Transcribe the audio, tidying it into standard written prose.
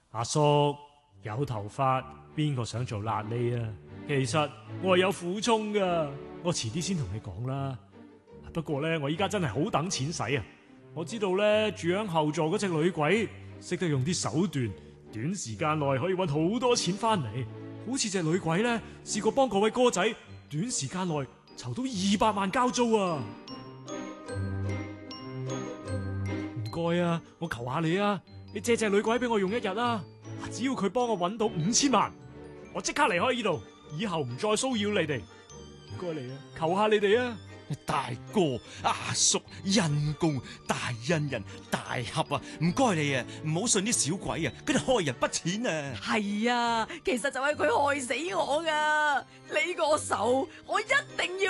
阿叔有頭髮，邊個想做瘌痢啊？其實我係有苦衷噶，我遲啲先同你講啦。不過呢，我依家真係好等錢使啊！我知道呢，住響後座嗰隻女鬼識得用啲手段，短時間內可以搵好多錢翻嚟。好似隻女鬼呢，試過幫嗰位哥仔短時間內籌到200萬交租啊！唔該啊，我求下你啊，你借隻女鬼俾我用1日啊！只要佢幫我搵到5000萬，我即刻離開呢度，以後唔再騷擾你哋。唔該你啊，求下你哋啊！ 大哥、阿叔、恩公、大恩人、大俠啊，唔該你啊，唔好信啲小鬼啊，佢哋害人不淺啊！ 係啊，其實就係佢害死我噶，你個仇我一定要